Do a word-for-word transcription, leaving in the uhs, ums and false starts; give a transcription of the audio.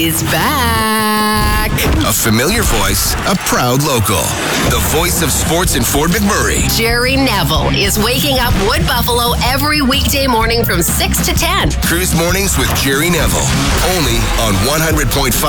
is back. A familiar voice, a proud local. The voice of sports in Fort McMurray. Jerry Neville is waking up Wood Buffalo every weekday morning from six to ten. Cruise Mornings with Jerry Neville. Only on one hundred point five